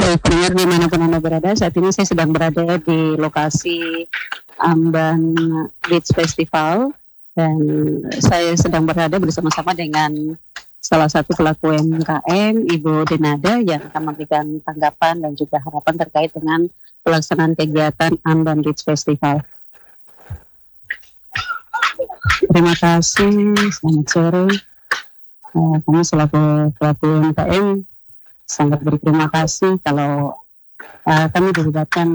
Baik, pendengar dimanapun Anda berada, saat ini saya sedang berada di lokasi Amban Beach Festival dan saya sedang berada bersama-sama dengan salah satu pelaku UMKM, Ibu Denada, yang akan memberikan tanggapan dan juga harapan terkait dengan pelaksanaan kegiatan Amban Beach Festival. Terima kasih, selamat sore. Kami selaku pelaku UMKM sangat berterima kasih kalau kami dilibatkan